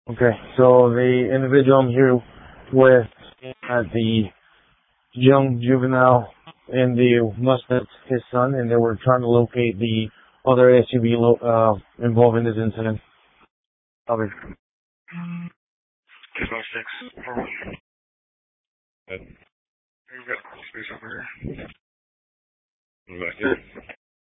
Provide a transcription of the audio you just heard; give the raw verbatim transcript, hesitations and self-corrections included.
Okay, so the individual I'm here with at the young juvenile and the Mustang, his son, and they were trying to locate the other S U V lo- uh, involved in this incident. Copy. Two five six. Good. We've got space over here. Back here.